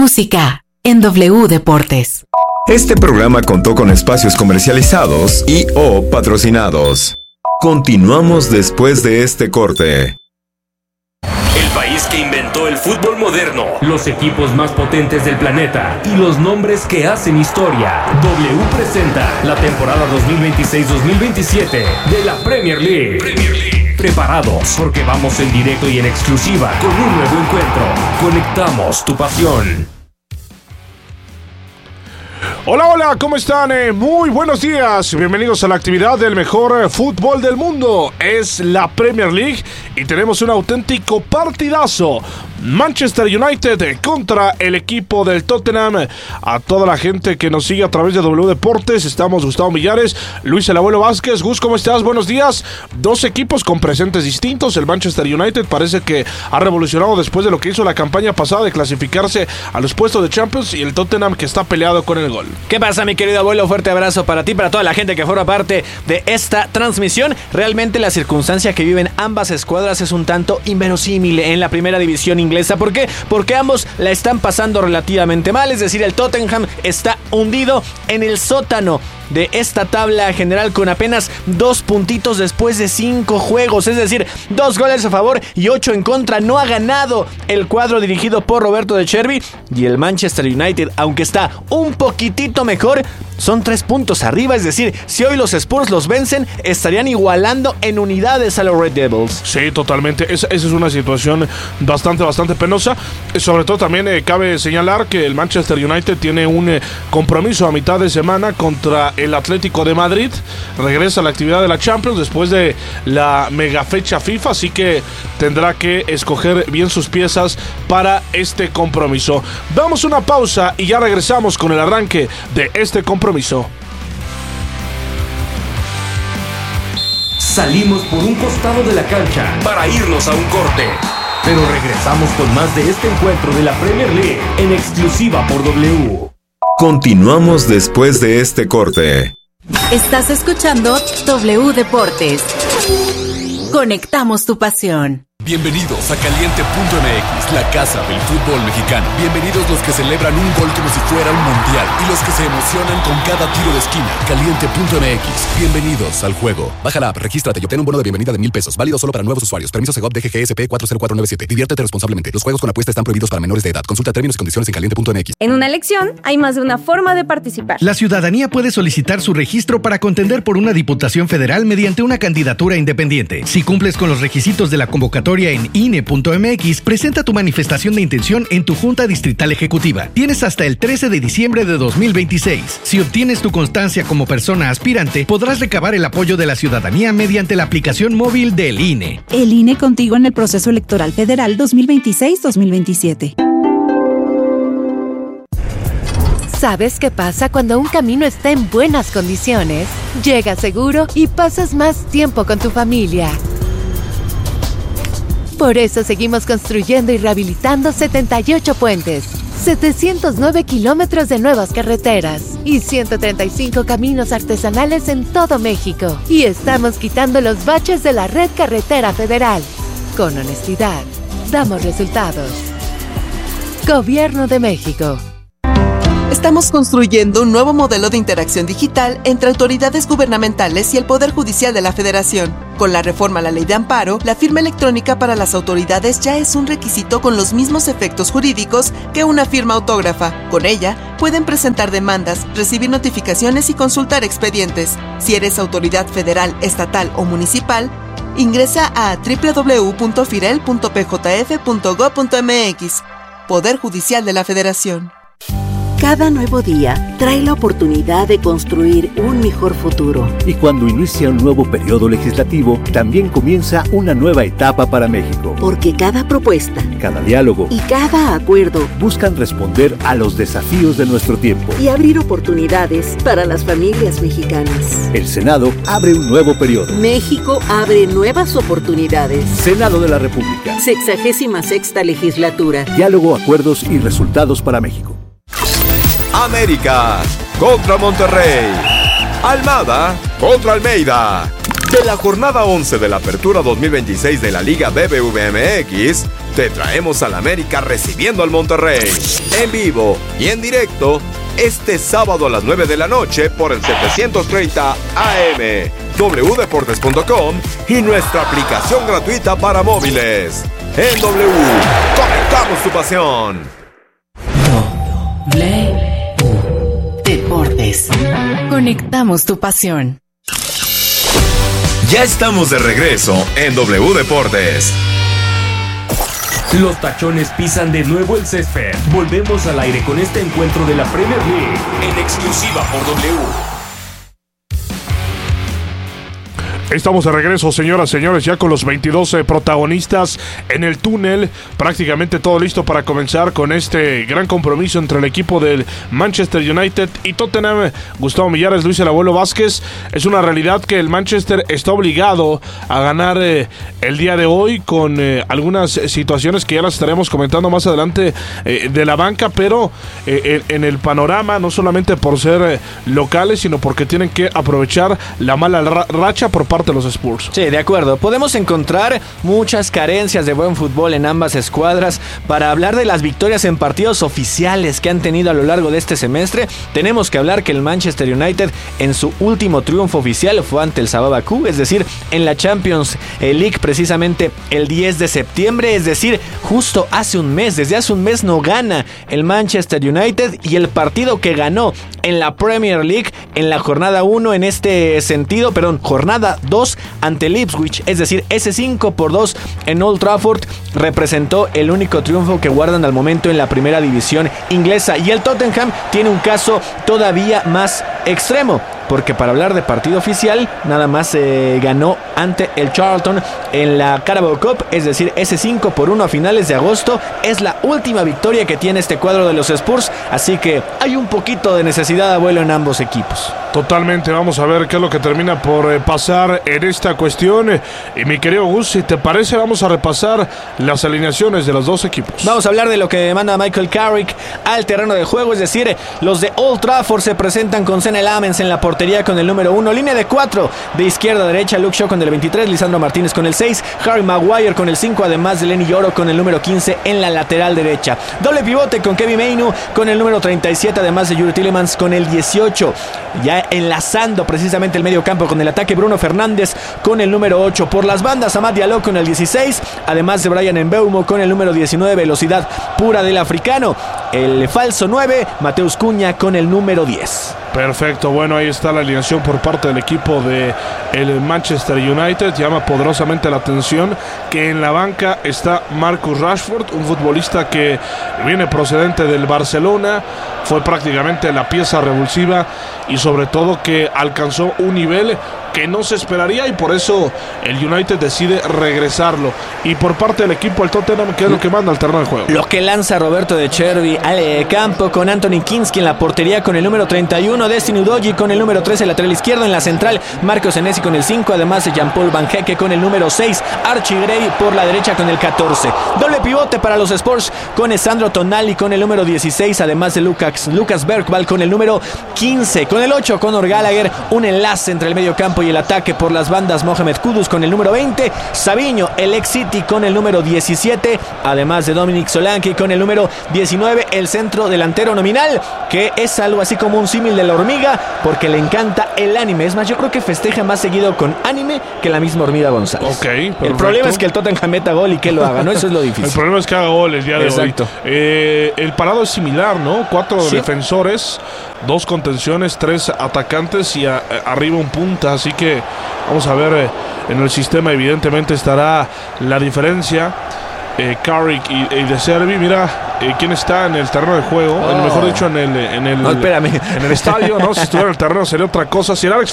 música en W Deportes. Este programa contó con espacios comercializados y o patrocinados. Continuamos después de este corte. El país que inventó el fútbol moderno, los equipos más potentes del planeta y los nombres que hacen historia. W presenta la temporada 2026-2027 de la Premier League. Preparados, porque vamos en directo y en exclusiva con un nuevo encuentro. Conectamos tu pasión. Hola, hola, ¿cómo están? Muy buenos días. Bienvenidos a la actividad del mejor fútbol del mundo. Es la Premier League y tenemos un auténtico partidazo. Manchester United contra el equipo del Tottenham. A toda la gente que nos sigue a través de W Deportes, estamos Gustavo Millares, Luis el Abuelo Vázquez. Gus, ¿cómo estás? Buenos días. Dos equipos con presentes distintos. El Manchester United parece que ha revolucionado después de lo que hizo la campaña pasada de clasificarse a los puestos de Champions, y el Tottenham que está peleado con el gol. ¿Qué pasa, mi querido abuelo? Fuerte abrazo para ti, para toda la gente que forma parte de esta transmisión. Realmente la circunstancia que viven ambas escuadras es un tanto inverosímil en la primera división inglesa. ¿Por qué? Porque ambos la están pasando relativamente mal. Es decir, el Tottenham está hundido en el sótano de esta tabla general con apenas 2 puntitos después de 5 juegos, es decir, 2 goles a favor y 8 en contra. No ha ganado el cuadro dirigido por Roberto De Zerbi, y el Manchester United, aunque está un poquitito mejor, son 3 puntos arriba. Es decir, si hoy los Spurs los vencen, estarían igualando en unidades a los Red Devils. Sí, totalmente. Esa es una situación bastante penosa. Sobre todo también cabe señalar que el Manchester United tiene un compromiso a mitad de semana contra el Atlético de Madrid. Regresa a la actividad de la Champions después de la mega fecha FIFA, así que tendrá que escoger bien sus piezas para este compromiso. Damos una pausa y ya regresamos con el arranque de este compromiso. Salimos por un costado de la cancha para irnos a un corte, pero regresamos con más de este encuentro de la Premier League en exclusiva por W. Continuamos después de este corte. Estás escuchando W Deportes. Conectamos tu pasión. Bienvenidos a Caliente.mx, la casa del fútbol mexicano. Bienvenidos los que celebran un gol como si fuera un mundial y los que se emocionan con cada tiro de esquina. Caliente.mx, bienvenidos al juego. Baja la app, regístrate y obtén un bono de bienvenida de $1,000. Válido solo para nuevos usuarios. Permiso Segov DGGSP 40497. Diviértete responsablemente. Los juegos con apuesta están prohibidos para menores de edad. Consulta términos y condiciones en Caliente.mx. En una elección hay más de una forma de participar. La ciudadanía puede solicitar su registro para contender por una diputación federal mediante una candidatura independiente. Si cumples con los requisitos de la convocatoria en INE.mx, presenta tu manifestación de intención en tu Junta Distrital Ejecutiva. Tienes hasta el 13 de diciembre de 2026. Si obtienes tu constancia como persona aspirante, podrás recabar el apoyo de la ciudadanía mediante la aplicación móvil del INE. El INE contigo en el proceso electoral federal 2026-2027. ¿Sabes qué pasa cuando un camino está en buenas condiciones? Llegas seguro y pasas más tiempo con tu familia. Por eso seguimos construyendo y rehabilitando 78 puentes, 709 kilómetros de nuevas carreteras y 135 caminos artesanales en todo México. Y estamos quitando los baches de la red carretera federal. Con honestidad, damos resultados. Gobierno de México. Estamos construyendo un nuevo modelo de interacción digital entre autoridades gubernamentales y el Poder Judicial de la Federación. Con la reforma a la Ley de Amparo, la firma electrónica para las autoridades ya es un requisito con los mismos efectos jurídicos que una firma autógrafa. Con ella, pueden presentar demandas, recibir notificaciones y consultar expedientes. Si eres autoridad federal, estatal o municipal, ingresa a www.firel.pjf.gov.mx. Poder Judicial de la Federación. Cada nuevo día trae la oportunidad de construir un mejor futuro. Y cuando inicia un nuevo periodo legislativo, también comienza una nueva etapa para México. Porque cada propuesta, cada diálogo y cada acuerdo buscan responder a los desafíos de nuestro tiempo y abrir oportunidades para las familias mexicanas. El Senado abre un nuevo periodo. México abre nuevas oportunidades. Senado de la República. 66ª legislatura. Diálogo, acuerdos y resultados para México. América contra Monterrey. Almada contra Almeida. De la jornada 11 de la Apertura 2026 de la Liga BBVA MX, te traemos al América recibiendo al Monterrey. En vivo y en directo, este sábado a las 9 de la noche por el 730 AM, wdeportes.com y nuestra aplicación gratuita para móviles. En W, conectamos tu pasión. W Deportes. Conectamos tu pasión. Ya estamos de regreso en W Deportes. Los tachones pisan de nuevo el césped. Volvemos al aire con este encuentro de la Premier League en exclusiva por W. Estamos de regreso, señoras y señores, ya con los 22 protagonistas en el túnel. Prácticamente todo listo para comenzar con este gran compromiso entre el equipo del Manchester United y Tottenham. Gustavo Millares, Luis el Abuelo Vázquez. Es una realidad que el Manchester está obligado a ganar el día de hoy con algunas situaciones que ya las estaremos comentando más adelante de la banca, pero en el panorama, no solamente por ser locales, sino porque tienen que aprovechar la mala racha por parte de los Spurs. Sí, de acuerdo. Podemos encontrar muchas carencias de buen fútbol en ambas escuadras. Para hablar de las victorias en partidos oficiales que han tenido a lo largo de este semestre, tenemos que hablar que el Manchester United en su último triunfo oficial fue ante el Sabah Bakú, es decir, en la Champions League precisamente el 10 de septiembre, es decir, justo hace un mes. Desde hace un mes no gana el Manchester United, y el partido que ganó en la Premier League en la jornada 1 en este sentido, jornada 2 ante el Ipswich, es decir, ese 5-2 en Old Trafford representó el único triunfo que guardan al momento en la primera división inglesa. Y el Tottenham tiene un caso todavía más extremo, porque para hablar de partido oficial nada más ganó ante el Charlton en la Carabao Cup, es decir, ese 5-1 a finales de agosto es la última victoria que tiene este cuadro de los Spurs, así que hay un poquito de necesidad, abuelo, en ambos equipos. Totalmente, vamos a ver qué es lo que termina por pasar en esta cuestión. Y mi querido Gus, si te parece, vamos a repasar las alineaciones de los dos equipos. Vamos a hablar de lo que manda Michael Carrick al terreno de juego, es decir, los de Old Trafford se presentan con Senne Lammens en la portería con el número 1, línea de 4, de izquierda a derecha, Luke Shaw con el 23, Lisandro Martínez con el 6, Harry Maguire con el 5, además de Lenny Yoro con el número 15 en la lateral derecha. Doble pivote con Kevin Mainu con el número 37, además de Yuri Tillemans con el 18. Ya enlazando precisamente el medio campo con el ataque, Bruno Fernández con el número 8. Por las bandas, Amad Diallo con el 16, además de Brian Mbeumo con el número 19, velocidad pura del africano. El falso 9, Mateus Cunha con el número 10. Perfecto, bueno, ahí está la alineación por parte del equipo de el Manchester United. Llama poderosamente la atención que en la banca está Marcus Rashford, un futbolista que viene procedente del Barcelona, fue prácticamente la pieza revulsiva y sobre todo que alcanzó un nivel que no se esperaría, y por eso el United decide regresarlo. Y por parte del equipo, el Tottenham, ¿qué es lo que manda al terreno de juego? Lo que lanza Roberto De Chervi al campo con Anthony Kinski en la portería con el número 31, Destiny Udogie con el número 13, lateral izquierdo. En la central, Marco Senesi con el 5, además de Jean-Paul Van Hecke con el número 6, Archie Gray por la derecha con el 14. Doble pivote para los Spurs con Sandro Tonali con el número 16, además de Lucas Bergvall con el número 15. Con el 8, Conor Gallagher, un enlace entre el medio campo y el ataque. Por las bandas, Mohamed Kudus con el número 20, Savinho, el ex City, con el número 17, además de Dominic Solanke con el número 19, el centro delantero nominal, que es algo así como un símil de la hormiga, porque le encanta el anime. Es más, yo creo que festeja más seguido con anime que la misma Hormiga González. Ok, perfecto. El problema es que el Tottenham meta gol y que lo haga, ¿no? Eso es lo difícil. El problema es que haga gol el día de Exacto. hoy. El parado es similar, ¿no? 4 defensores, 2 contenciones, 3 atacantes y arriba un punta, así que vamos a ver, en el sistema evidentemente estará la diferencia. Carrick y De Chervi, mira quién está en el terreno de juego, mejor dicho en el estadio, ¿no? Si estuviera en el terreno sería otra cosa. Sir Alex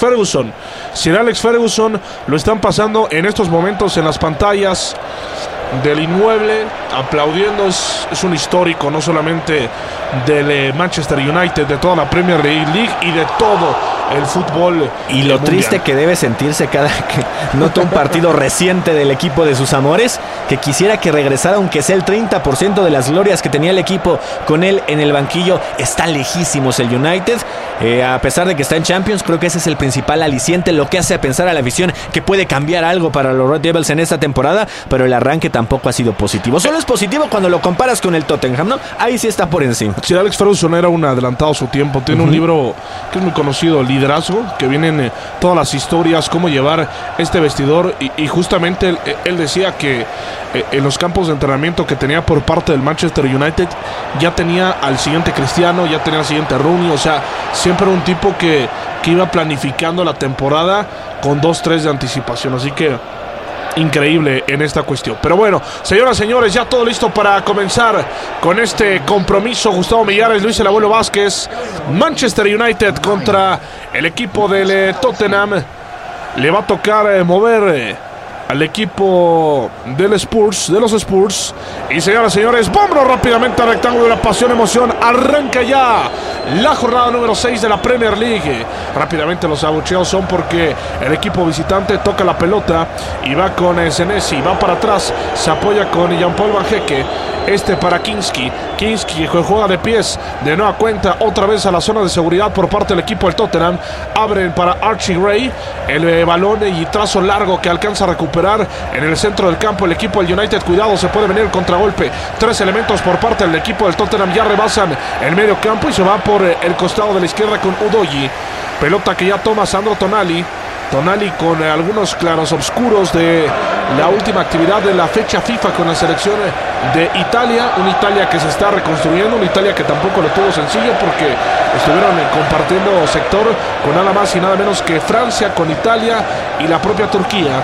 Ferguson lo están pasando en estos momentos en las pantallas del inmueble, aplaudiendo. Es un histórico, no solamente del Manchester United, de toda la Premier League y de todo el fútbol. Y lo triste que debe sentirse cada que nota un partido reciente del equipo de sus amores, que quisiera que regresara aunque sea el 30% de las glorias que tenía el equipo con él en el banquillo. Está lejísimos el United, a pesar de que está en Champions. Creo que ese es el principal aliciente, lo que hace pensar a la afición que puede cambiar algo para los Red Devils en esta temporada, pero el arranque tampoco ha sido positivo. Solo es positivo cuando lo comparas con el Tottenham, ¿no? Ahí sí está por encima. Sir Alex Ferguson era un adelantado a su tiempo. Tiene un libro que es muy conocido, Liderazgo, que vienen todas las historias, cómo llevar este vestidor. Y justamente él decía que en los campos de entrenamiento que tenía por parte del Manchester United, ya tenía al siguiente Cristiano, ya tenía al siguiente Rooney. O sea, siempre un tipo que iba planificando la temporada con 2-3 de anticipación. Así que increíble en esta cuestión. Pero bueno, señoras y señores, ya todo listo para comenzar con este compromiso. Gustavo Millares, Luis el Abuelo Vázquez. Manchester United contra el equipo del Tottenham. Le va a tocar mover al equipo de los Spurs. Y señoras y señores, vámonos rápidamente al rectángulo de la pasión, emoción. Arranca ya la jornada número 6 de la Premier League. Rápidamente los abucheos son porque el equipo visitante toca la pelota y va con Senesi, va para atrás, se apoya con Jean-Paul Van Hecke. Para Kinski que juega de pies de nueva cuenta otra vez a la zona de seguridad por parte del equipo del Tottenham. Abren para Archie Gray, el balón y trazo largo que alcanza a recuperar en el centro del campo el equipo del United. Cuidado, se puede venir el contragolpe. 3 elementos por parte del equipo del Tottenham, ya rebasan el medio campo y se va por el costado de la izquierda con Udogie. Pelota que ya toma Sandro Tonali con algunos claros oscuros de la última actividad de la fecha FIFA con la selección de Italia. Una Italia que se está reconstruyendo, una Italia que tampoco lo tuvo sencillo porque estuvieron compartiendo sector con nada más y nada menos que Francia, con Italia y la propia Turquía.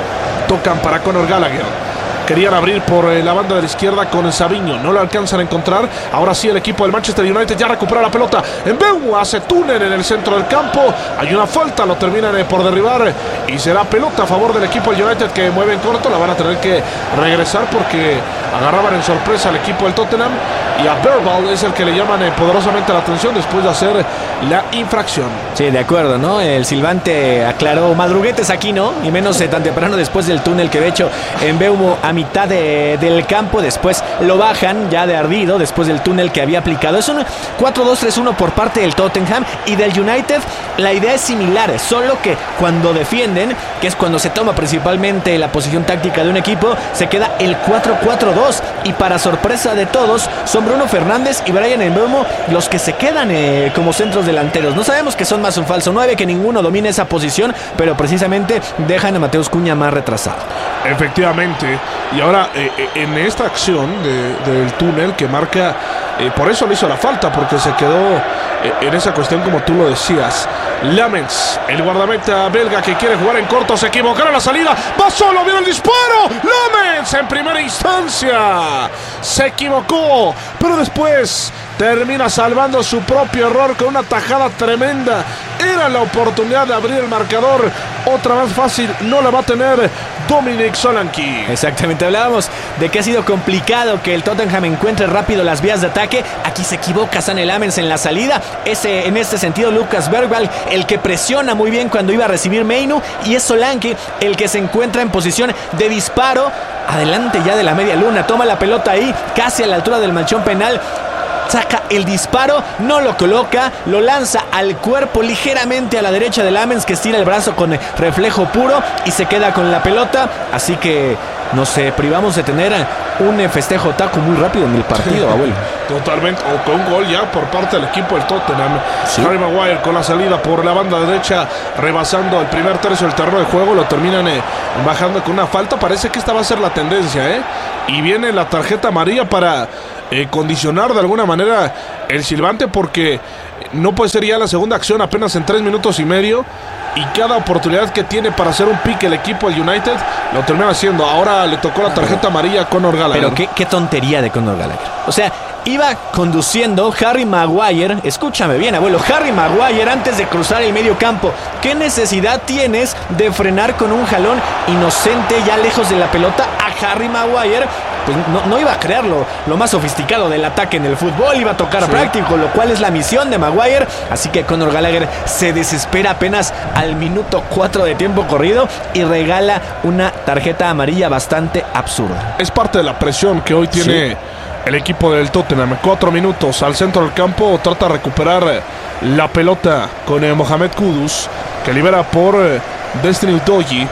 Tocan para Conor Gallagher. Querían abrir por la banda de la izquierda con Savinho, no lo alcanzan a encontrar. Ahora sí el equipo del Manchester United ya recupera la pelota. Mbeumo hace túnel en el centro del campo. Hay una falta, lo terminan por derribar y será pelota a favor del equipo del United que mueve en corto. La van a tener que regresar porque agarraban en sorpresa al equipo del Tottenham. Y a Verbal es el que le llaman poderosamente la atención después de hacer la infracción. Sí, de acuerdo, ¿no? El silbante aclaró madruguetes aquí, ¿no? Y menos tan temprano después del túnel que de hecho Mbeumo a mitad del campo, después lo bajan ya de ardido después del túnel que había aplicado. Es un 4-2-3-1 por parte del Tottenham y del United. La idea es similar, solo que cuando defienden, que es cuando se toma principalmente la posición táctica de un equipo, se queda el 4-4-2 y para sorpresa de todos son Bruno Fernández y Bryan Mbeumo los que se quedan como centros delanteros. No sabemos que son más un falso 9, que ninguno domina esa posición, pero precisamente dejan a Mateus Cunha más retrasado. Efectivamente. Y ahora en esta acción del túnel que marca, por eso le hizo la falta, porque se quedó en esa cuestión como tú lo decías. Lamens, el guardameta belga que quiere jugar en corto, se equivocaron la salida, va solo, viene el disparo. Lamens en primera instancia se equivocó, pero después termina salvando su propio error con una tajada tremenda. Era la oportunidad de abrir el marcador. Otra más fácil no la va a tener Dominic Solanke. Exactamente, hablábamos de que ha sido complicado que el Tottenham encuentre rápido las vías de ataque. Aquí se equivoca Sané Lamens en la salida. En este sentido, Lucas Bergwall, el que presiona muy bien cuando iba a recibir Mainu, y es Solanke el que se encuentra en posición de disparo. Adelante ya de la media luna, toma la pelota ahí, casi a la altura del manchón penal. Saca el disparo, no lo coloca, lo lanza al cuerpo ligeramente a la derecha de Lamens, que estira el brazo con reflejo puro y se queda con la pelota. Así que nos privamos de tener un festejo taco muy rápido en el partido, abuelo. Totalmente, o con un gol ya por parte del equipo del Tottenham. Sí. Harry Maguire con la salida por la banda derecha, rebasando el primer tercio del terreno de juego, lo terminan bajando con una falta. Parece que esta va a ser la tendencia, y viene la tarjeta amarilla para condicionar de alguna manera el silbante, porque no puede ser ya la segunda acción apenas en 3 minutos y medio, y cada oportunidad que tiene para hacer un pique el equipo del United lo termina haciendo. Ahora le tocó la tarjeta amarilla a Conor Gallagher. Pero qué tontería de Conor Gallagher. O sea, iba conduciendo Harry Maguire, escúchame bien, abuelo, Harry Maguire antes de cruzar el medio campo. ¿Qué necesidad tienes de frenar con un jalón inocente ya lejos de la pelota a Harry Maguire? Pues no iba a crear lo más sofisticado del ataque en el fútbol, iba a tocar práctico, lo cual es la misión de Maguire. Así que Conor Gallagher se desespera apenas al minuto 4 de tiempo corrido y regala una tarjeta amarilla bastante absurda. Es parte de la presión que hoy tiene el equipo del Tottenham. 4 minutos al centro del campo, trata de recuperar la pelota con Mohamed Kudus, que libera por Destiny Udogie.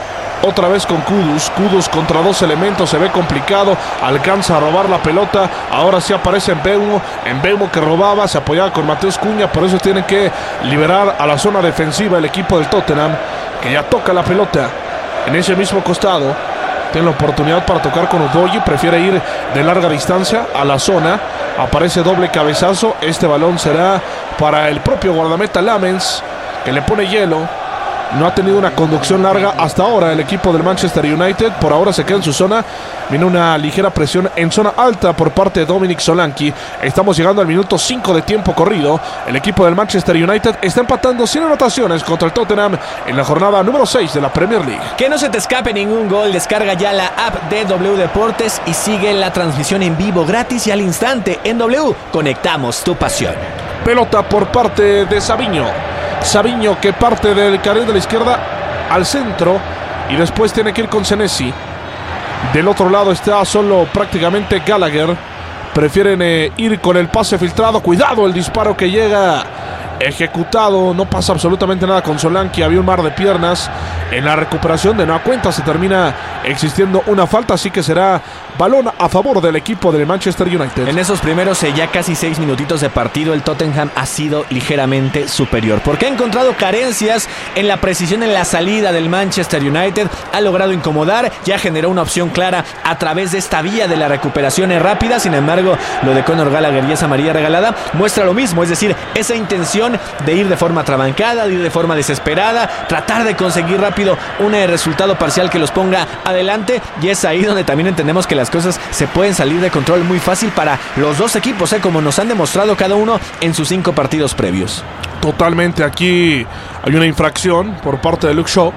otra vez con Kudus contra dos elementos, se ve complicado, alcanza a robar la pelota, ahora sí aparece Mbeumo que robaba, se apoyaba con Mateus Cunha, por eso tienen que liberar a la zona defensiva el equipo del Tottenham, que ya toca la pelota en ese mismo costado, tiene la oportunidad para tocar con Udogie, prefiere ir de larga distancia a la zona, aparece doble cabezazo, este balón será para el propio guardameta Lamens, que le pone hielo. No ha tenido una conducción larga hasta ahora el equipo del Manchester United. Por ahora se queda en su zona. Viene una ligera presión en zona alta por parte de Dominic Solanke. Estamos llegando al minuto 5 de tiempo corrido. El equipo del Manchester United está empatando sin anotaciones contra el Tottenham en la jornada número 6 de la Premier League. Que no se te escape ningún gol. Descarga ya la app de W Deportes y sigue la transmisión en vivo gratis y al instante. En W conectamos tu pasión. Pelota por parte de Savinho que parte del carril de la izquierda al centro y después tiene que ir con Senesi. Del otro lado está solo prácticamente Gallagher. Prefieren ir con el pase filtrado. Cuidado el disparo que llega ejecutado. No pasa absolutamente nada con Solanke. Había un mar de piernas. En la recuperación de nueva cuenta se termina existiendo una falta, así que será balón a favor del equipo del Manchester United. En esos primeros ya casi 6 minutitos de partido, el Tottenham ha sido ligeramente superior, porque ha encontrado carencias en la precisión en la salida del Manchester United, ha logrado incomodar, ya generó una opción clara a través de esta vía de la recuperación rápida. Sin embargo, lo de Conor Gallagher y esa amarilla regalada muestra lo mismo, es decir, esa intención de ir de forma atrabancada, de ir de forma desesperada, tratar de conseguir rápido un resultado parcial que los ponga adelante, y es ahí donde también entendemos que las cosas se pueden salir de control muy fácil para los dos equipos, como nos han demostrado cada uno en sus 5 partidos previos. Totalmente, aquí hay una infracción por parte de Luke Shaw.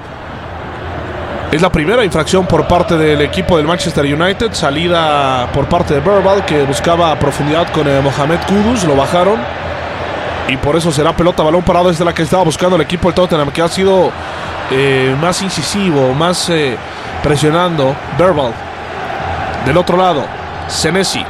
Es la primera infracción por parte del equipo del Manchester United, salida por parte de Verbal, que buscaba profundidad con Mohamed Kudus, lo bajaron y por eso será pelota, balón parado, desde la que estaba buscando el equipo del Tottenham, que ha sido más incisivo, más presionando. Verbal. Del otro lado, Senesi.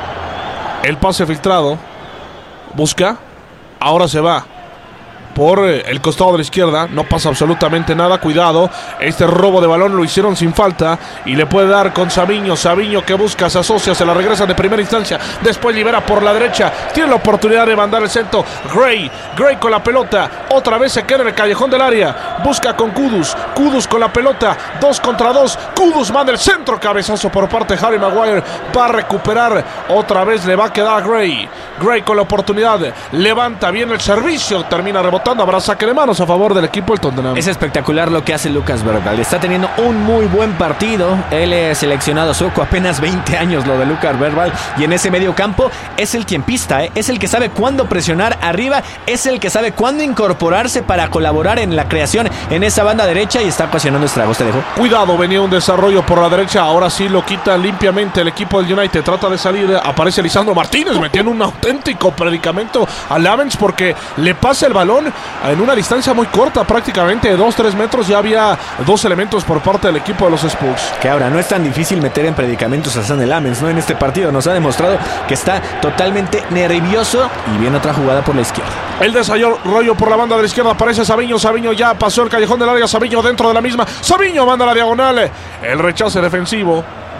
El pase filtrado. Busca. Ahora se va por el costado de la izquierda. No pasa absolutamente nada. Cuidado. Este robo de balón lo hicieron sin falta. Y le puede dar con Savinho. Savinho que busca, se asocia, se la regresa de primera instancia. Después libera por la derecha. Tiene la oportunidad de mandar el centro. Gray con la pelota. Otra vez se queda en el callejón del área. Busca con Kudus. Kudus con la pelota. 2 contra 2. Kudus manda el centro. Cabezazo por parte de Harry Maguire. Va a recuperar. Otra vez le va a quedar a Gray. Gray con la oportunidad. Levanta bien el servicio. Termina rebotando. Habrá saque de manos a favor del equipo del Tottenham. Es espectacular lo que hace Lucas Bergvall. Está teniendo un muy buen partido. Él es seleccionado sueco, apenas 20 años lo de Lucas Bergvall. Y en ese medio campo es el quien pista, es el que sabe cuándo presionar arriba, es el que sabe cuándo incorporarse para colaborar en la creación en esa banda derecha y está ocasionando estragos. Te dejo. Cuidado, venía un desarrollo por la derecha. Ahora sí lo quita limpiamente el equipo del United. Trata de salir. Aparece Lisandro Martínez metiendo un auténtico predicamento a Lamens porque le pasa el balón en una distancia muy corta, prácticamente de 2-3 metros. Ya había 2 elementos por parte del equipo de los Spurs. Que ahora no es tan difícil meter en predicamentos a Sané Lamens, ¿no? En este partido nos ha demostrado que está totalmente nervioso. Y viene otra jugada por la izquierda. El desarrollo por la banda de la izquierda, aparece Savinho. Savinho ya pasó el callejón del área. Savinho dentro de la misma. Savinho manda la diagonal. El rechace defensivo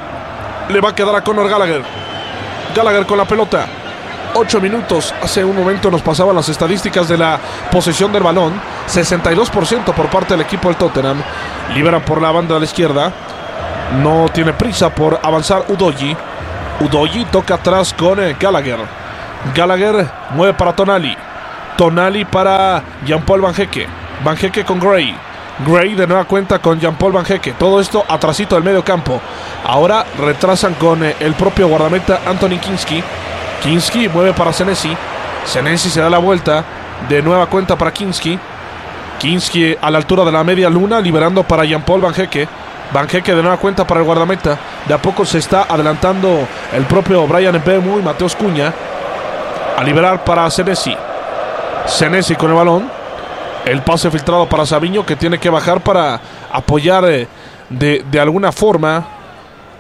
le va a quedar a Conor Gallagher. Gallagher con la pelota. 8 minutos. Hace un momento nos pasaban las estadísticas de la posesión del balón. 62% por parte del equipo del Tottenham. Liberan por la banda de la izquierda. No tiene prisa por avanzar Udogie. Udogie toca atrás con Gallagher. Gallagher mueve para Tonali. Tonali para Jean-Paul Van Hecke. Van Hecke con Gray. Gray de nueva cuenta con Jean-Paul Van Hecke. Todo esto atrasito del medio campo. Ahora retrasan con el propio guardameta Anthony Kinski. Kinski mueve para Senesi. Senesi se da la vuelta. De nueva cuenta para Kinski. Kinski a la altura de la media luna, liberando para Jean-Paul Van Hecke. Van Hecke de nueva cuenta para el guardameta. De a poco se está adelantando el propio Bryan Mbeumo y Mateus Cunha. A liberar para Senesi. Senesi con el balón. El pase filtrado para Savinho, que tiene que bajar para apoyar de alguna forma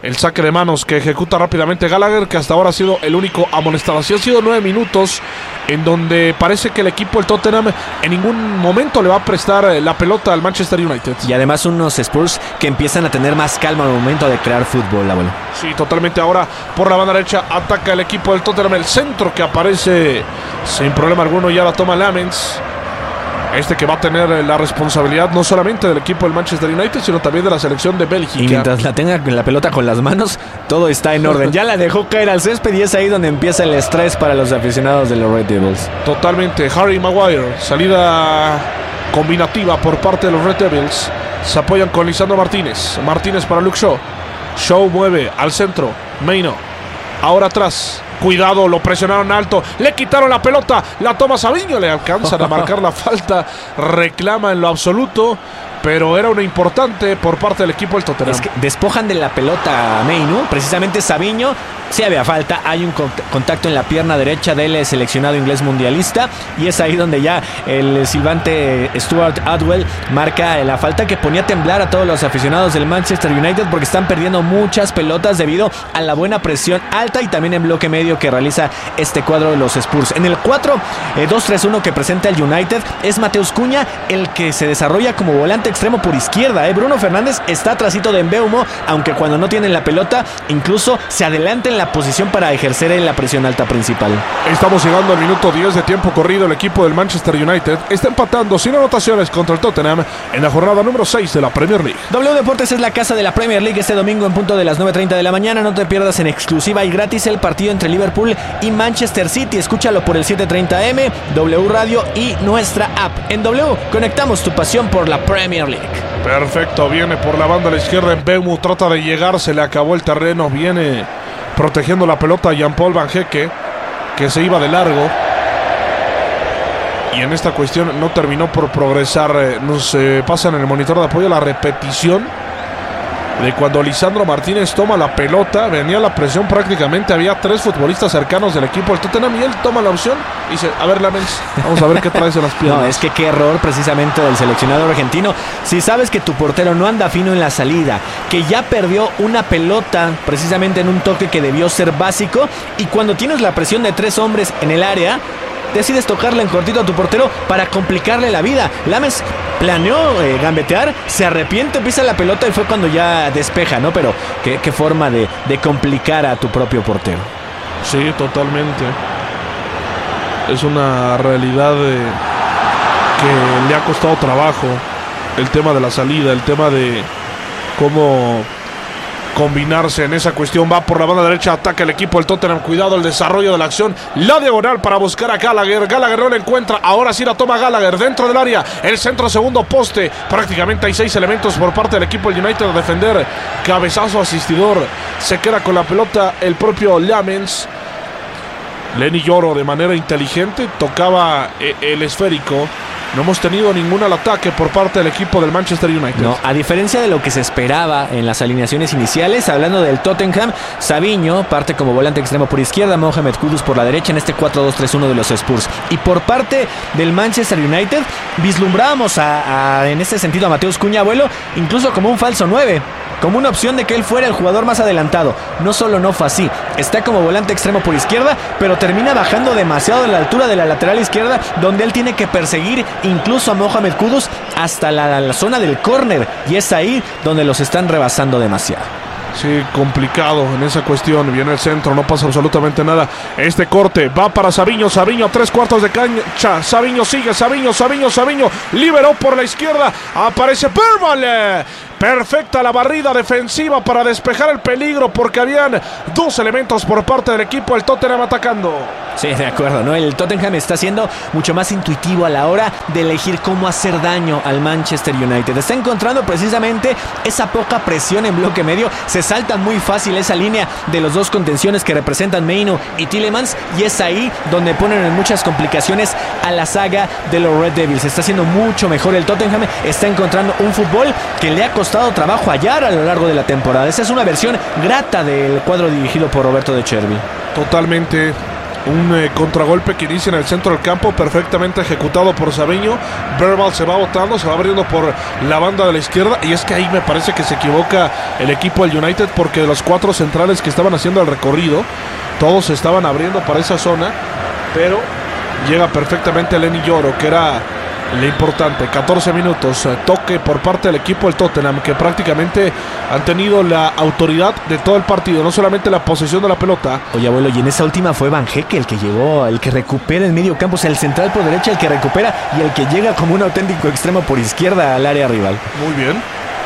El saque de manos que ejecuta rápidamente Gallagher, que hasta ahora ha sido el único amonestado. Así han sido 9 minutos en donde parece que el equipo del Tottenham en ningún momento le va a prestar la pelota al Manchester United. Y además unos Spurs que empiezan a tener más calma al momento de crear fútbol, abuelo. Sí, totalmente. Ahora por la banda derecha ataca el equipo del Tottenham. El centro que aparece sin problema alguno, ya la toma Lamens. Que va a tener la responsabilidad no solamente del equipo del Manchester United, sino también de la selección de Bélgica. Y mientras la tenga la pelota con las manos, todo está en orden. Ya la dejó caer al césped y es ahí donde empieza el estrés para los aficionados de los Red Devils. Totalmente. Harry Maguire, salida combinativa por parte de los Red Devils. Se apoyan con Lisandro Martínez. Martínez para Luke Shaw. Shaw mueve al centro. Maino. Ahora atrás. Cuidado, lo presionaron alto, le quitaron la pelota, la toma Savinho, le alcanzan a marcar la falta, reclama en lo absoluto, pero era una importante por parte del equipo del Tottenham. Es que despojan de la pelota a Mainu, precisamente Savinho, sí había falta, hay un contacto en la pierna derecha del seleccionado inglés mundialista y es ahí donde ya el silbante Stuart Atwell marca la falta que ponía a temblar a todos los aficionados del Manchester United porque están perdiendo muchas pelotas debido a la buena presión alta y también en bloque medio que realiza este cuadro de los Spurs. En el 4-2-3-1 que presenta el United es Mateus Cunha el que se desarrolla como volante extremo por izquierda. Bruno Fernández está atrasito de Mbeumo, aunque cuando no tienen la pelota incluso se adelanta en la posición para ejercer en la presión alta principal. Estamos llegando al minuto 10 de tiempo corrido. El equipo del Manchester United está empatando sin anotaciones contra el Tottenham en la jornada número 6 de la Premier League. W Deportes es la casa de la Premier League este domingo en punto de las 9:30 de la mañana. No te pierdas en exclusiva y gratis el partido entre Liverpool y Manchester City. Escúchalo por el 7:30 AM, W Radio y nuestra app. En W conectamos tu pasión por la Premier League. Perfecto, viene por la banda a la izquierda. Mbeumo trata de llegar, se le acabó el terreno. Viene protegiendo la pelota a Jean-Paul Van Hecke, que se iba de largo. Y en esta cuestión no terminó por progresar. Nos pasan en el monitor de apoyo la repetición de cuando Lisandro Martínez toma la pelota. Venía la presión prácticamente. Había 3 futbolistas cercanos del equipo del Tottenham y él toma la opción y dice, a ver, Lamens, vamos a ver qué traes en las piernas. No, es que qué error precisamente del seleccionado argentino. Si sabes que tu portero no anda fino en la salida, que ya perdió una pelota precisamente en un toque que debió ser básico, y cuando tienes la presión de 3 hombres en el área, decides tocarle en cortito a tu portero para complicarle la vida. Lamens planeó gambetear, se arrepiente, pisa la pelota y fue cuando ya despeja, ¿no? Pero qué forma de complicar a tu propio portero. Sí, totalmente. Es una realidad que le ha costado trabajo el tema de la salida, el tema de cómo combinarse en esa cuestión. Va por la banda derecha, ataca el equipo del Tottenham. Cuidado el desarrollo de la acción, la diagonal para buscar a Gallagher. Gallagher no la encuentra, ahora sí la toma Gallagher dentro del área, el centro, segundo poste. Prácticamente hay 6 elementos por parte del equipo del United a defender. Cabezazo asistidor, se queda con la pelota el propio Lamens. Lenny Yoro de manera inteligente tocaba el esférico. No hemos tenido ningún al ataque por parte del equipo del Manchester United. No, a diferencia de lo que se esperaba en las alineaciones iniciales, hablando del Tottenham, Savinho parte como volante extremo por izquierda, Mohamed Kudus por la derecha en este 4-2-3-1 de los Spurs. Y por parte del Manchester United, vislumbrábamos en este sentido a Mateus Cunha, abuelo, incluso como un falso 9. Como una opción de que él fuera el jugador más adelantado. No solo no fue así, está como volante extremo por izquierda, pero termina bajando demasiado de la altura de la lateral izquierda, donde él tiene que perseguir incluso a Mohamed Kudus hasta la zona del córner, y es ahí donde los están rebasando demasiado. Sí, complicado en esa cuestión. Viene el centro, no pasa absolutamente nada. Este corte va para Savinho. Savinho, 3/4 de cancha. Savinho sigue, Savinho. Liberó por la izquierda. Aparece Permal. Perfecta la barrida defensiva para despejar el peligro, porque habían 2 elementos por parte del equipo del Tottenham atacando. Sí, de acuerdo, ¿no? El Tottenham está siendo mucho más intuitivo a la hora de elegir cómo hacer daño al Manchester United. Está encontrando precisamente esa poca presión en bloque medio. Se salta muy fácil esa línea de los 2 contenciones que representan Maino y Tielemans, y es ahí donde ponen en muchas complicaciones a la saga de los Red Devils. Está haciendo mucho mejor el Tottenham. Está encontrando un fútbol que le ha costado trabajo hallar a lo largo de la temporada. Esa es una versión grata del cuadro dirigido por Roberto De Zerbi. Totalmente. Un contragolpe que inicia en el centro del campo, perfectamente ejecutado por Savinho. Verbal se va botando, se va abriendo por la banda de la izquierda. Y es que ahí me parece que se equivoca el equipo del United, porque de los 4 centrales que estaban haciendo el recorrido, todos se estaban abriendo para esa zona. Pero llega perfectamente Lenny Yoro, que era lo importante. 14 minutos, toque por parte del equipo del Tottenham, que prácticamente han tenido la autoridad de todo el partido, no solamente la posesión de la pelota. Oye, abuelo, y en esa última fue Van Hecke el que llegó, el que recupera en medio campo, o sea, el central por derecha, el que recupera, y el que llega como un auténtico extremo por izquierda al área rival. Muy bien.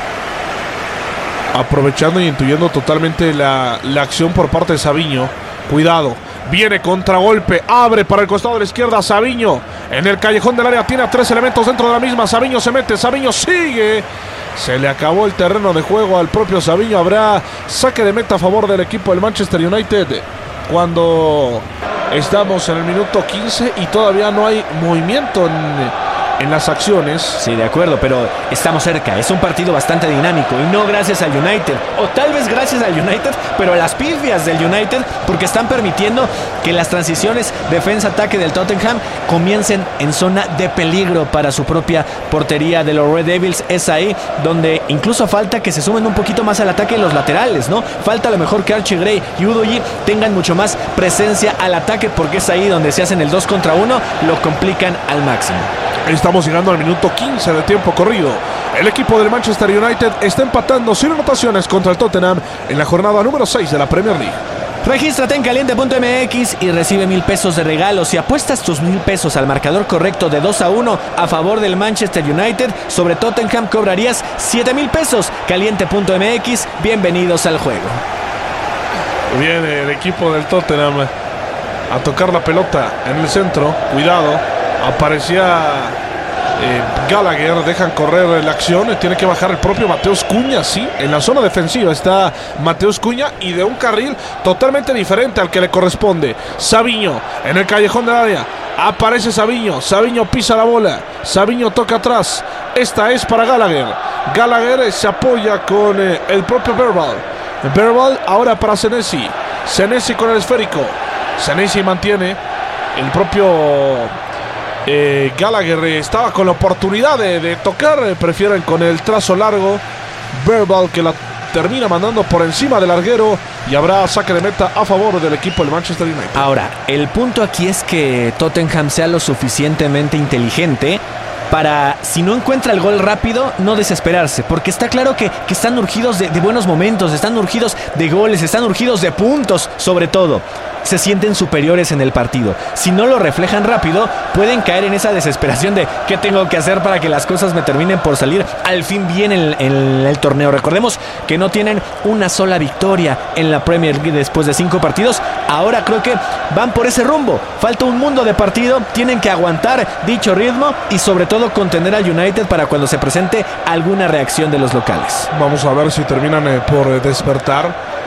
Aprovechando y intuyendo totalmente la acción por parte de Savinho. Cuidado. Viene contragolpe, abre para el costado de la izquierda Savinho. En el callejón del área tiene a 3 elementos dentro de la misma. Savinho se mete, Savinho sigue. Se le acabó el terreno de juego al propio Savinho. Habrá saque de meta a favor del equipo del Manchester United, cuando estamos en el minuto 15 y todavía no hay movimiento en las acciones. Sí, de acuerdo, pero estamos cerca. Es un partido bastante dinámico y no gracias al United, o tal vez gracias al United, pero a las pifias del United, porque están permitiendo que las transiciones defensa-ataque del Tottenham comiencen en zona de peligro para su propia portería de los Red Devils. Es ahí donde incluso falta que se sumen un poquito más al ataque de los laterales, ¿no? Falta a lo mejor que Archie Gray y Udogie tengan mucho más presencia al ataque, porque es ahí donde se hacen el 2 contra 1, lo complican al máximo. Estamos llegando al minuto 15 de tiempo corrido. El equipo del Manchester United está empatando sin anotaciones contra el Tottenham en la jornada número 6 de la Premier League. Regístrate en caliente.mx y recibe 1,000 pesos de regalo. Si apuestas tus 1,000 pesos al marcador correcto de 2-1 a favor del Manchester United sobre Tottenham, cobrarías 7,000 pesos. Caliente.mx, bienvenidos al juego. Viene el equipo del Tottenham a tocar la pelota en el centro. Cuidado. Aparecía Gallagher, dejan correr la acción. Tiene que bajar el propio Mateus Cunha, sí. En la zona defensiva está Mateus Cunha y de un carril totalmente diferente al que le corresponde. Savinho en el callejón del área. Aparece Savinho. Savinho pisa la bola. Savinho toca atrás. Esta es para Gallagher. Gallagher se apoya con el propio Verbal. Verbal ahora para Senesi. Senesi con el esférico. Senesi mantiene. El propio Gallagher estaba con la oportunidad de tocar, prefieren con el trazo largo. Verbal que la termina mandando por encima del larguero y habrá saque de meta a favor del equipo del Manchester United. Ahora, el punto aquí es que Tottenham sea lo suficientemente inteligente para, si no encuentra el gol rápido, no desesperarse, porque está claro que están urgidos de buenos momentos, están urgidos de goles, están urgidos de puntos, sobre todo. Se sienten superiores en el partido. Si no lo reflejan rápido, pueden caer en esa desesperación de ¿qué tengo que hacer para que las cosas me terminen por salir al fin bien en el torneo? Recordemos que no tienen una sola victoria en la Premier League después de 5 partidos. Ahora creo que van por ese rumbo. Falta un mundo de partido. Tienen que aguantar dicho ritmo y sobre todo contener al United para cuando se presente alguna reacción de los locales. Vamos a ver si terminan por despertar.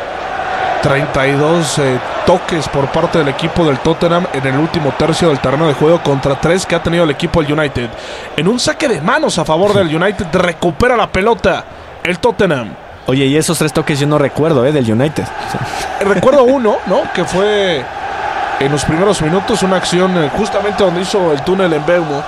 32 toques por parte del equipo del Tottenham en el último tercio del terreno de juego contra 3 que ha tenido el equipo del United. En un saque de manos a favor del United recupera la pelota el Tottenham. Oye, y esos 3 toques yo no recuerdo del United. Recuerdo uno, ¿no? Que fue en los primeros minutos una acción justamente donde hizo el túnel en Mbeumo.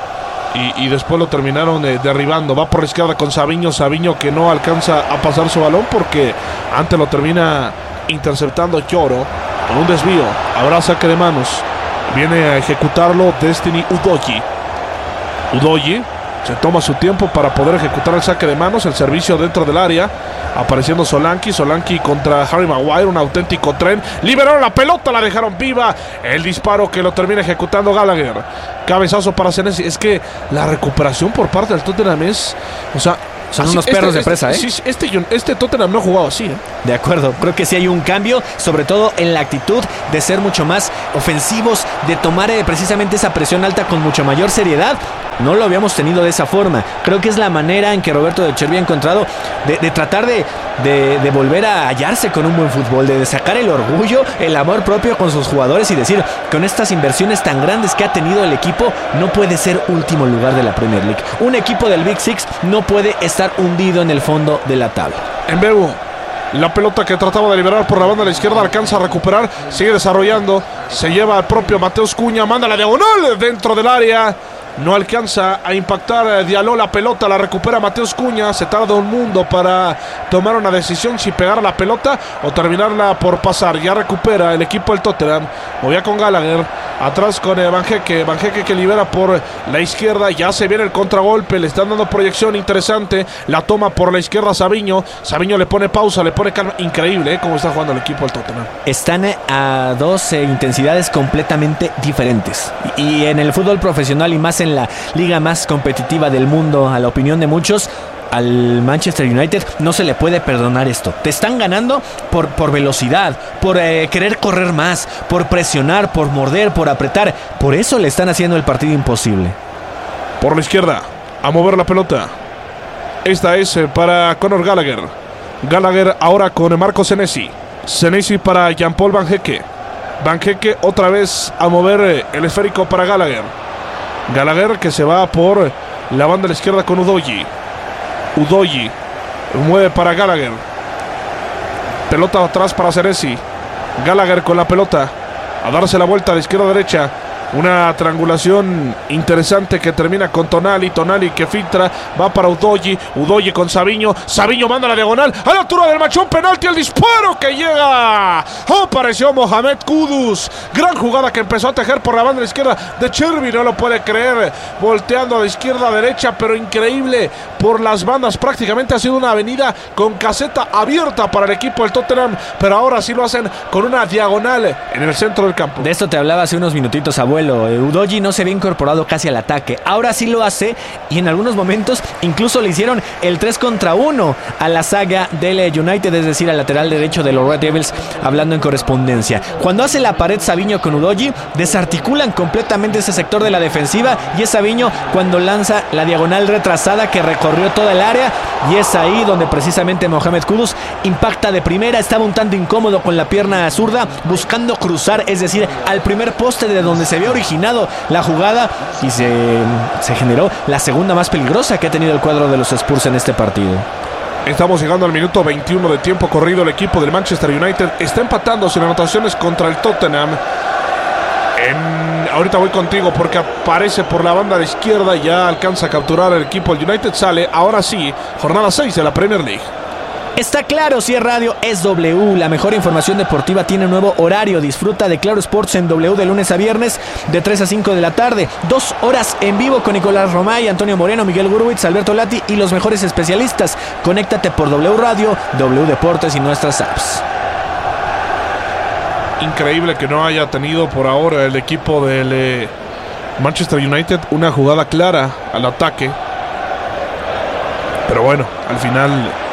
Y después lo terminaron derribando. Va por la izquierda con Savinho. Savinho que no alcanza a pasar su balón porque antes lo termina interceptando Yoro con un desvío. Habrá saque de manos. Viene a ejecutarlo Destiny Udogie. Udogie se toma su tiempo para poder ejecutar el saque de manos. El servicio dentro del área. Apareciendo Solanke. Solanke contra Harry Maguire. Un auténtico tren. Liberaron la pelota. La dejaron viva. El disparo que lo termina ejecutando Gallagher. Cabezazo para Senesi. Es que la recuperación por parte del Tottenham es... O sea... Son unos perros de presa, ¿eh? Sí, este Tottenham no ha jugado así, ¿eh? De acuerdo, creo que sí hay un cambio, sobre todo en la actitud de ser mucho más ofensivos, de tomar precisamente esa presión alta con mucho mayor seriedad. No lo habíamos tenido de esa forma. Creo que es la manera en que Roberto De Zerbi ha encontrado de tratar de volver a hallarse con un buen fútbol, de sacar el orgullo, el amor propio con sus jugadores y decir, con estas inversiones tan grandes que ha tenido el equipo, no puede ser último lugar de la Premier League. Un equipo del Big Six no puede estar hundido en el fondo de la tabla. Mbeumo La pelota que trataba de liberar por la banda de la izquierda alcanza a recuperar, sigue desarrollando, se lleva al propio Mateus Cunha, manda la diagonal dentro del área. No alcanza a impactar Diallo la pelota, la recupera Mateus Cunha. Se tarda un mundo para tomar una decisión si pegar a la pelota o terminarla por pasar. Ya recupera el equipo del Tottenham. Movía con Gallagher, atrás con Van Hecke. Van Hecke que libera por la izquierda. Ya se viene el contragolpe, le están dando proyección interesante. La toma por la izquierda Savinho. Savinho le pone pausa, le pone calma. Increíble, cómo está jugando el equipo del Tottenham. Están a dos intensidades completamente diferentes. Y en el fútbol profesional y más en la liga más competitiva del mundo, a la opinión de muchos, al Manchester United no se le puede perdonar esto. Te están ganando por velocidad, por querer correr más, por presionar, por morder, por apretar. Por eso le están haciendo el partido imposible. Por la izquierda, a mover la pelota. Esta es para Conor Gallagher. Gallagher ahora con Marco Senesi. Senesi para Jean-Paul Van Hecke. Van Hecke otra vez a mover el esférico para Gallagher. Gallagher que se va por la banda de la izquierda con Udogie. Udogie mueve para Gallagher. Pelota atrás para Senesi. Gallagher con la pelota a darse la vuelta de izquierda a derecha. Una triangulación interesante que termina con Tonali. Tonali que filtra, va para Udogie. Udogie con Savinho. Savinho manda la diagonal a la altura del machón. Penalti, el disparo que llega. Apareció Mohamed Kudus. Gran jugada que empezó a tejer por la banda de la izquierda de Chervi. No lo puede creer. Volteando de izquierda a derecha, pero increíble por las bandas. Prácticamente ha sido una avenida con caseta abierta para el equipo del Tottenham. Pero ahora sí lo hacen con una diagonal en el centro del campo. De esto te hablaba hace unos minutitos, abuelo. Udogie no se había incorporado casi al ataque. Ahora sí lo hace y en algunos momentos incluso le hicieron el 3 contra 1 a la saga del United, es decir, al lateral derecho de los Red Devils, hablando en correspondencia. Cuando hace la pared Savinho con Udogie, desarticulan completamente ese sector de la defensiva y es Savinho cuando lanza la diagonal retrasada que recorrió toda el área y es ahí donde precisamente Mohamed Kudus impacta de primera. Estaba un tanto incómodo con la pierna zurda, buscando cruzar, es decir, al primer poste de donde se había originado la jugada y se generó la segunda más peligrosa que ha tenido el cuadro de los Spurs en este partido. Estamos llegando al minuto 21 de tiempo corrido. El equipo del Manchester United está empatando sin anotaciones contra el Tottenham. Ahorita voy contigo porque aparece por la banda de izquierda, ya alcanza a capturar el equipo del United, sale, ahora sí, jornada 6 de la Premier League. Está claro, si es radio, es W. La mejor información deportiva tiene un nuevo horario. Disfruta de Claro Sports en W de lunes a viernes de 3 a 5 de la tarde. 2 horas en vivo con Nicolás Romay, Antonio Moreno, Miguel Gurwitz, Alberto Lati y los mejores especialistas. Conéctate por W Radio, W Deportes y nuestras apps. Increíble que no haya tenido por ahora el equipo del Manchester United una jugada clara al ataque. Pero bueno, al final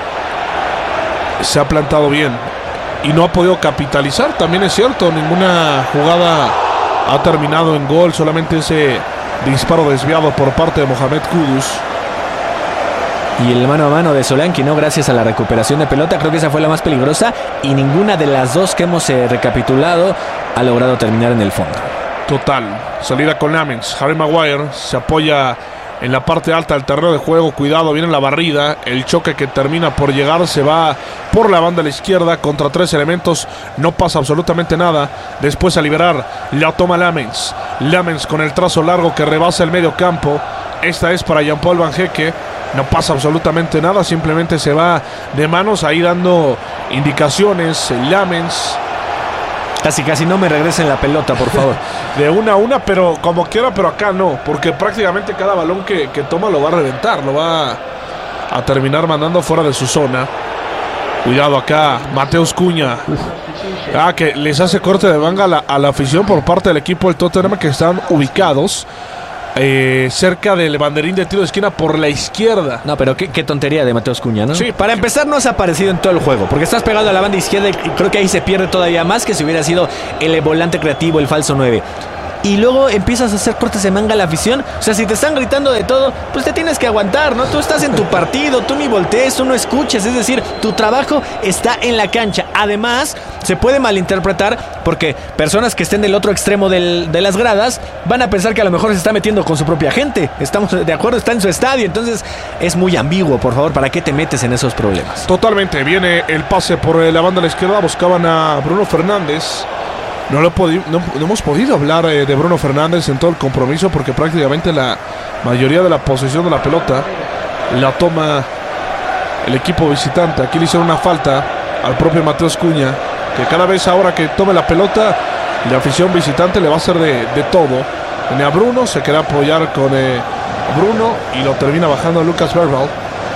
se ha plantado bien y no ha podido capitalizar, también es cierto. Ninguna jugada ha terminado en gol, solamente ese disparo desviado por parte de Mohamed Kudus. Y el mano a mano de Solanke, ¿no? Gracias a la recuperación de pelota, creo que esa fue la más peligrosa y ninguna de las dos que hemos recapitulado ha logrado terminar en el fondo. Total, salida con Lamens. Harry Maguire se apoya en la parte alta del terreno de juego. Cuidado, viene la barrida. El choque que termina por llegar se va por la banda de la izquierda contra 3 elementos. No pasa absolutamente nada. Después a liberar, la toma Lamens. Lamens con el trazo largo que rebasa el medio campo. Esta es para Jean-Paul Van Hecke. No pasa absolutamente nada. Simplemente se va de manos ahí dando indicaciones. Lamens. Casi no me regresen la pelota, por favor. De una a una, pero como quiera, pero acá no. Porque prácticamente cada balón que toma lo va a reventar. Lo va a terminar mandando fuera de su zona. Cuidado acá, Mateus Cunha. Que les hace corte de manga a la afición por parte del equipo del Tottenham, que están ubicados cerca del banderín de tiro de esquina por la izquierda. No, pero qué tontería de Mateus Cunha, ¿no? Sí. Para empezar, no has aparecido en todo el juego, porque estás pegado a la banda izquierda y creo que ahí se pierde todavía más que si hubiera sido el volante creativo, el falso 9. y luego empiezas a hacer cortes de manga a la afición. O sea, si te están gritando de todo, pues te tienes que aguantar, ¿no? Tú estás en tu partido, tú ni voltees, tú no escuches. Es decir, tu trabajo está en la cancha. Además, se puede malinterpretar porque personas que estén del otro extremo de las gradas van a pensar que a lo mejor se está metiendo con su propia gente. Estamos de acuerdo, está en su estadio. Entonces, es muy ambiguo, por favor. ¿Para qué te metes en esos problemas? Totalmente. Viene el pase por la banda a la izquierda. Buscaban a Bruno Fernández. No hemos podido hablar de Bruno Fernández en todo el compromiso porque prácticamente la mayoría de la posesión de la pelota la toma el equipo visitante. Aquí le hicieron una falta al propio Mateus Cunha, que cada vez ahora que tome la pelota, la afición visitante le va a hacer de todo. Viene a Bruno, se queda a apoyar con Bruno y lo termina bajando Lucas Bergvall.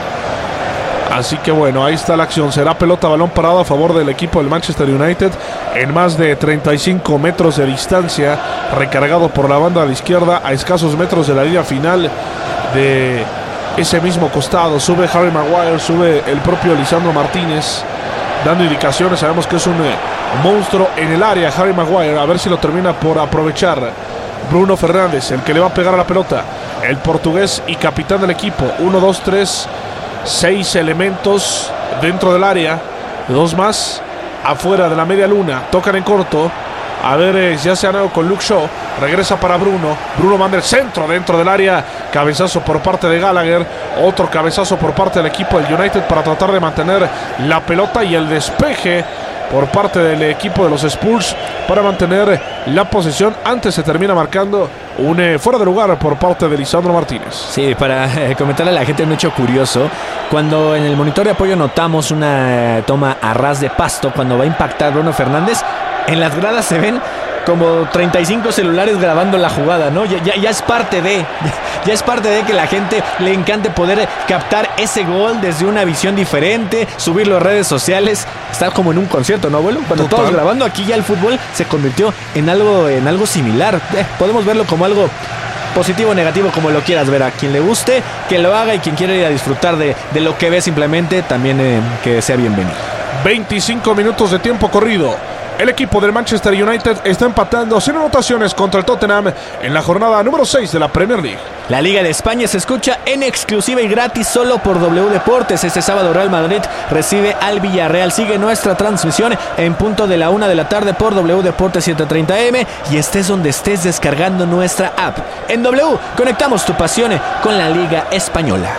Así que bueno, ahí está la acción. Será pelota, balón parado a favor del equipo del Manchester United en más de 35 metros de distancia, recargado por la banda de la izquierda a escasos metros de la línea final de ese mismo costado. Sube Harry Maguire, sube el propio Lisandro Martínez, dando indicaciones. Sabemos que es un monstruo en el área Harry Maguire. A ver si lo termina por aprovechar Bruno Fernández, el que le va a pegar a la pelota, el portugués y capitán del equipo. 1, 2, 3, 6 elementos dentro del área, 2 más afuera de la media luna. Tocan en corto. A ver, ya se ha dado con Luke Shaw. Regresa para Bruno. Bruno manda el centro dentro del área. Cabezazo por parte de Gallagher. Otro cabezazo por parte del equipo del United para tratar de mantener la pelota, y el despeje por parte del equipo de los Spurs para mantener la posesión. Antes se termina marcando un fuera de lugar por parte de Lisandro Martínez. Sí, para comentarle a la gente un hecho curioso. Cuando en el monitor de apoyo notamos una toma a ras de pasto, cuando va a impactar Bruno Fernández, en las gradas se ven como 35 celulares grabando la jugada, ¿no? Ya es parte de que la gente le encante poder captar ese gol desde una visión diferente, subirlo a redes sociales. Está como en un concierto, ¿no, abuelo? Cuando todos grabando, aquí ya el fútbol se convirtió en algo similar. Podemos verlo como algo positivo o negativo, como lo quieras ver. A quien le guste, que lo haga, y quien quiera ir a disfrutar de lo que ve simplemente, también que sea bienvenido. 25 minutos de tiempo corrido. El equipo del Manchester United está empatando sin anotaciones contra el Tottenham en la jornada número 6 de la Premier League. La Liga de España se escucha en exclusiva y gratis solo por W Deportes. Este sábado Real Madrid recibe al Villarreal. Sigue nuestra transmisión en punto de la 1 de la tarde por W Deportes 730M, y estés donde estés descargando nuestra app. En W conectamos tu pasión con la Liga Española.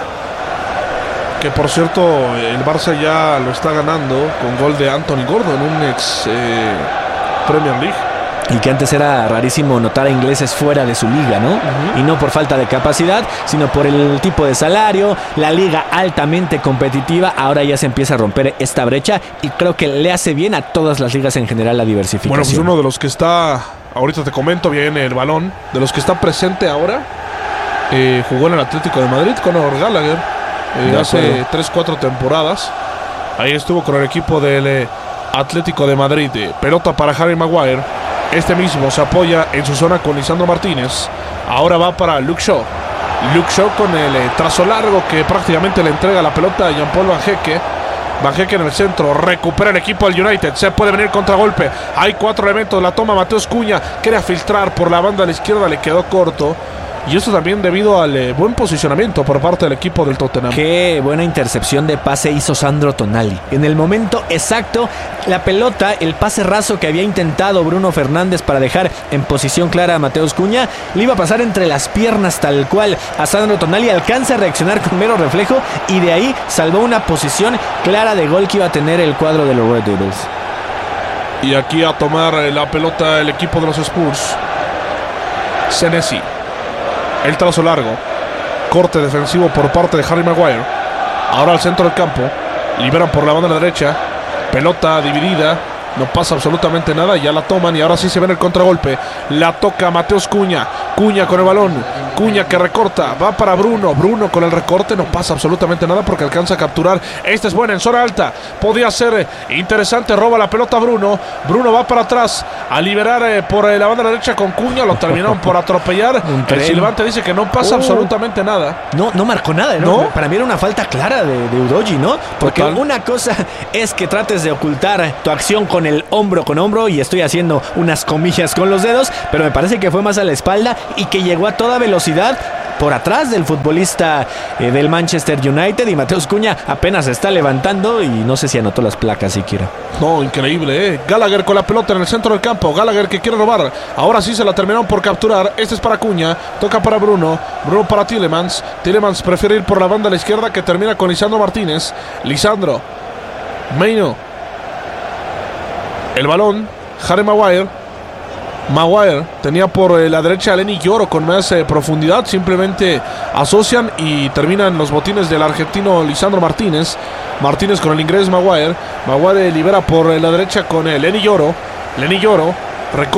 Que por cierto, el Barça ya lo está ganando con gol de Anthony Gordon, un ex Premier League. Y que antes era rarísimo notar a ingleses fuera de su liga, ¿no? Y no por falta de capacidad, sino por el tipo de salario, la liga altamente competitiva. Ahora ya se empieza a romper esta brecha, y creo que le hace bien a todas las ligas en general la diversificación. Bueno, pues uno de los que está, ahorita te comento bien el balón, de los que está presente ahora, jugó en el Atlético de Madrid con Gallagher. Hace 3-4 temporadas. Ahí estuvo con el equipo del Atlético de Madrid. Pelota para Harry Maguire. Este mismo se apoya en su zona con Lisandro Martínez. Ahora va para Luke Shaw. Luke Shaw con el trazo largo que prácticamente le entrega la pelota a Jean-Paul Van Hecke. Van Hecke en el centro. Recupera el equipo del United. Se puede venir contragolpe. Hay 4 elementos. La toma Mateus Cunha. Quiere filtrar por la banda a la izquierda. Le quedó corto. Y eso también debido al buen posicionamiento por parte del equipo del Tottenham. Qué buena intercepción de pase hizo Sandro Tonali. En el momento exacto, la pelota, el pase raso que había intentado Bruno Fernández para dejar en posición clara a Mateus Cunha, le iba a pasar entre las piernas tal cual a Sandro Tonali. Alcanza a reaccionar con mero reflejo, y de ahí salvó una posición clara de gol que iba a tener el cuadro de los Red Devils. Y aquí a tomar la pelota el equipo de los Spurs. Senesi. El trazo largo. Corte defensivo por parte de Harry Maguire. Ahora al centro del campo. Liberan por la banda derecha. Pelota dividida. No pasa absolutamente nada. Ya la toman y ahora sí se ve en el contragolpe. La toca Mateus Cunha. Cuña con el balón. Cuña que recorta. Va para Bruno. Bruno con el recorte. No pasa absolutamente nada porque alcanza a capturar. Esta es buena en zona alta. Podía ser interesante. Roba la pelota Bruno. Bruno va para atrás a liberar por la banda derecha con Cuña. Lo terminaron por atropellar. El silbante dice que no pasa absolutamente nada. No marcó nada, ¿no? Para mí era una falta clara de Udogie, ¿no? Porque una cosa es que trates de ocultar tu acción con el hombro con hombro, y estoy haciendo unas comillas con los dedos, pero me parece que fue más a la espalda y que llegó a toda velocidad por atrás del futbolista del Manchester United, y Mateus Cuña apenas se está levantando y no sé si anotó las placas siquiera. No, increíble, ¿eh? Gallagher con la pelota en el centro del campo. Gallagher que quiere robar. Ahora sí se la terminaron por capturar. Este es para Cuña. Toca para Bruno. Bruno para Tielemans. Tielemans prefiere ir por la banda a la izquierda, que termina con Lisandro Martínez. Lisandro. Meino. El balón. Harry Maguire. Maguire tenía por la derecha a Lenny Yoro con más profundidad. Simplemente asocian y terminan los botines del argentino Lisandro Martínez. Martínez con el inglés Maguire. Maguire libera por la derecha con Lenny Yoro. Lenny Yoro recorre.